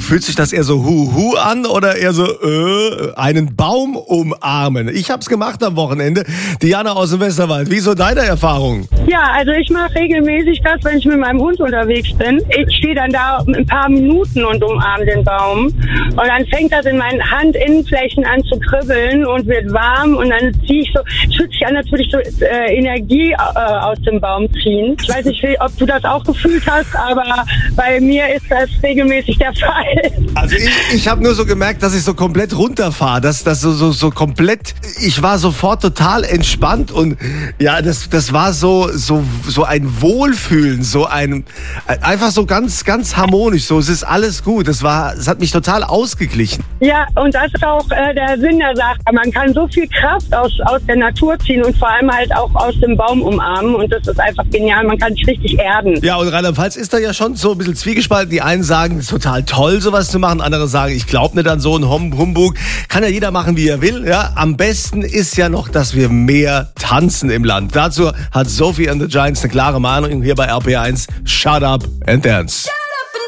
Fühlt sich das eher so Hu-Hu an oder eher so einen Baum umarmen? Ich hab's gemacht am Wochenende. Diana aus dem Westerwald, wie ist so deine Erfahrung? Ja, also ich mache regelmäßig das, wenn ich mit meinem Hund unterwegs bin. Ich stehe dann da ein paar Minuten und umarme den Baum. Und dann fängt das in meinen Handinnenflächen an zu kribbeln und wird warm. Und dann ziehe ich so, es fühlt sich an, als würde ich so Energie aus dem Baum ziehen. Ich weiß nicht, ob du das auch gefühlt hast, aber bei mir ist das regelmäßig der Fall. Also ich habe nur so gemerkt, dass ich so komplett runterfahre, dass das so komplett, ich war sofort total entspannt und ja, das war so ein Wohlfühlen, einfach so ganz harmonisch, so es ist alles gut, es hat mich total ausgeglichen. Ja, und das ist auch der Sinn der Sache. Man kann so viel Kraft aus der Natur ziehen und vor allem halt auch aus dem Baum umarmen und das ist einfach genial, man kann sich richtig erden. Ja, und Rheinland-Pfalz ist da ja schon so ein bisschen zwiegespalten. Die einen sagen, es ist total toll, sowas zu machen, andere sagen, ich glaube nicht an so einen Humbug. Kann ja jeder machen, wie er will. Ja, am besten ist ja noch, dass wir mehr tanzen im Land. Dazu hat Sophie and the Giants eine klare Meinung hier bei RPR1. Shut up and dance.